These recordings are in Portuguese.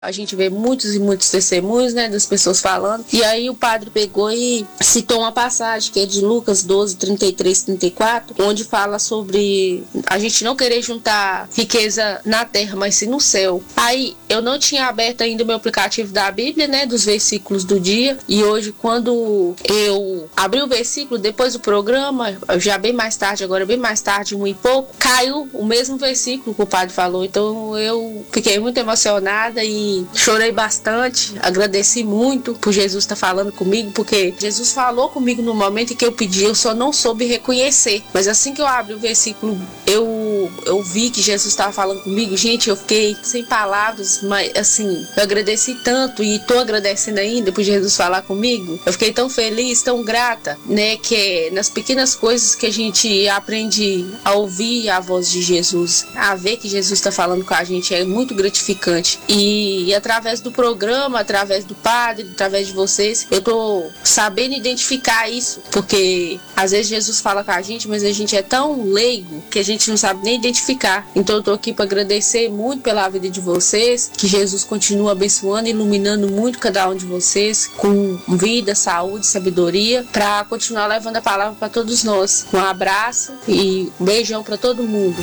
A gente vê muitos e muitos testemunhos, né, das pessoas falando. E aí o padre pegou e citou uma passagem que é de Lucas 12, 33, 34, onde fala sobre a gente não querer juntar riqueza na terra, mas sim no céu. Aí eu não tinha aberto ainda o meu aplicativo da Bíblia, né, dos versículos do dia. E hoje, quando eu abri o versículo, depois do programa, já bem mais tarde, agora bem mais tarde, 1 e pouco, caiu o mesmo versículo que o padre falou. Então eu fiquei muito emocionada e chorei bastante, agradeci muito por Jesus estar falando comigo, porque Jesus falou comigo no momento em que eu pedi, eu só não soube reconhecer. Mas assim que eu abri o versículo, eu vi que Jesus estava falando comigo. Gente, eu fiquei sem palavras, mas assim, eu agradeci tanto e estou agradecendo ainda por Jesus falar comigo. Eu fiquei tão feliz, tão grata, né, que é nas pequenas coisas que a gente aprende a ouvir a voz de Jesus, a ver que Jesus está falando com a gente, é muito gratificante. E através do programa, através do padre, através de vocês, eu tô sabendo identificar isso, porque às vezes Jesus fala com a gente, mas a gente é tão leigo que a gente não sabe nem identificar. Então eu tô aqui para agradecer muito pela vida de vocês, que Jesus continue abençoando e iluminando muito cada um de vocês, com vida, saúde, sabedoria, para continuar levando a palavra para todos nós. Um abraço e um beijão para todo mundo.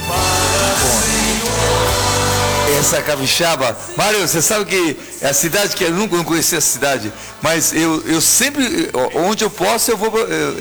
Essa capixaba, Mário, você sabe que é a cidade que eu nunca não conhecia a cidade, mas eu sempre, onde eu posso, eu vou.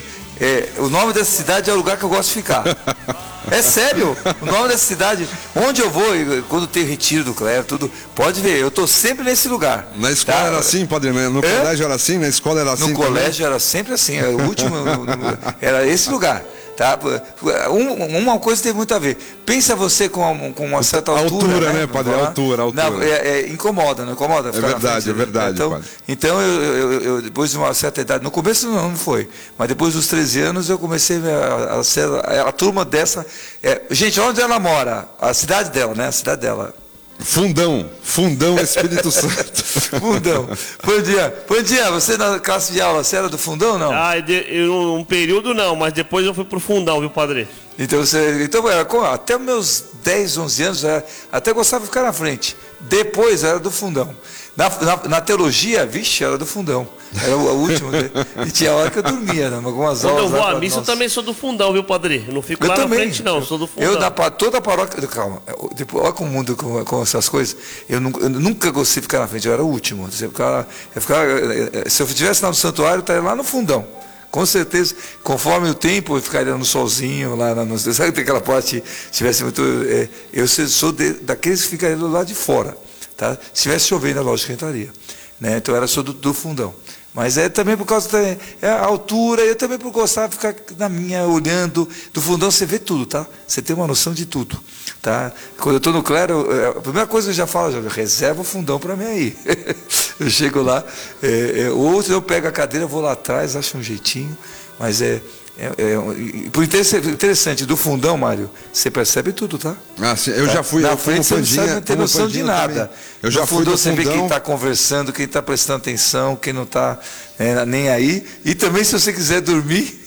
O nome dessa cidade é o lugar que eu gosto de ficar. É sério, o nome dessa cidade, onde eu vou, quando tem retiro do clero, tudo, pode ver, eu estou sempre nesse lugar. Na escola era assim, padre, no colégio era assim, na escola era assim. No colégio era sempre assim, o último era esse lugar. Tá? Uma coisa tem muito a ver. Pensa você com uma certa altura, né, padre? Altura. Não, incomoda, não incomoda? É verdade, Então eu, depois de uma certa idade, no começo não foi, mas depois dos 13 anos eu comecei a ser a turma dessa. Gente, onde ela mora? A cidade dela, né? A cidade dela. Fundão, Espírito Santo. Fundão. Pandinha, você na classe de aula, você era do Fundão, não? Um período não, mas depois eu fui pro Fundão, viu, padre? Então até meus 10, 11 anos, até gostava de ficar na frente. Depois era do Fundão. Na teologia, vixe, era do Fundão. Era o último. E tinha hora que eu dormia, né? Algumas Quando aulas. Eu vou à missa, eu também sou do Fundão, viu, padre? Eu não fico lá na frente, não. Eu sou do Fundão. Toda a paróquia. Calma. Olha como o mundo com essas coisas. Eu nunca gostei de ficar na frente, eu era o último. Se eu estivesse lá no santuário, eu estaria lá no Fundão. Com certeza, conforme o tempo, eu ficaria no solzinho, lá no. Sabe que tem aquela parte, tivesse muito. Eu sou daqueles que ficariam do lado de fora. Tá? Se estivesse chovendo, é lógico que eu entraria. Né? Então era só do Fundão. Mas é também por causa da altura, eu também por gostar de ficar na minha, olhando. Do Fundão você vê tudo, tá? Você tem uma noção de tudo. Tá? Quando eu estou no clero, a primeira coisa que eu já falo, reserva o Fundão para mim aí. Eu chego lá, ou eu pego a cadeira, vou lá atrás, acho um jeitinho, mas por interessante, do Fundão, Mário, você percebe tudo, tá? Sim, eu já fui. Na frente você não tem noção de nada. Também. Eu já fui do Fundão. Você vê quem está conversando, quem está prestando atenção, quem não está nem aí. E também, se você quiser dormir,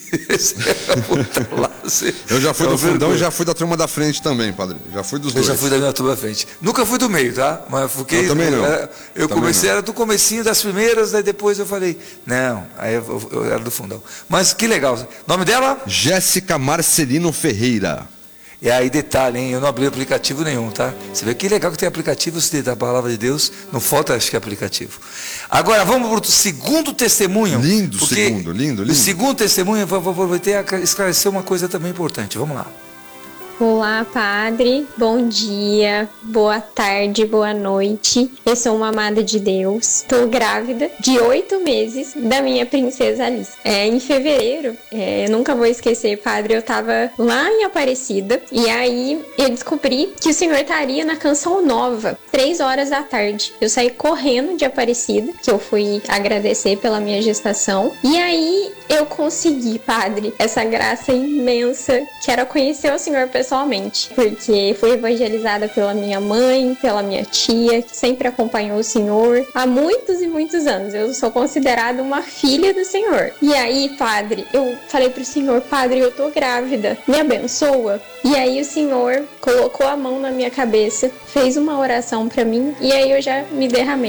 eu já fui do Fundão e já fui da turma da frente também, padre. Já fui dos dois. Eu já fui da minha turma da frente. Nunca fui do meio, tá? Mas fiquei. Eu também não. Eu comecei, era do comecinho das primeiras, daí depois eu falei, não, aí eu era do Fundão. Mas que legal. Nome dela? Jéssica Marcelino Ferreira. E aí, detalhe, hein? Eu não abri aplicativo nenhum, tá? Você vê que legal que tem aplicativos da palavra de Deus. Não falta, acho que, aplicativo. Agora, vamos para o segundo testemunho. Lindo. O segundo testemunho, vou aproveitar a esclarecer uma coisa também importante. Vamos lá. Olá, padre. Bom dia, boa tarde, boa noite. Eu sou uma amada de Deus. Estou grávida de 8 meses da minha princesa Alice. Em fevereiro, eu nunca vou esquecer, padre, eu estava lá em Aparecida e aí eu descobri que o senhor estaria na Canção Nova, 3 horas da tarde. Eu saí correndo de Aparecida, que eu fui agradecer pela minha gestação. E aí eu consegui, padre, essa graça imensa, que era conhecer o senhor pessoalmente pessoalmente, porque fui evangelizada pela minha mãe, pela minha tia, que sempre acompanhou o Senhor há muitos e muitos anos. Eu sou considerada uma filha do Senhor. E aí, padre, eu falei pro Senhor: padre, eu tô grávida, me abençoa. E aí o Senhor colocou a mão na minha cabeça, fez uma oração pra mim, e aí eu já me derramei.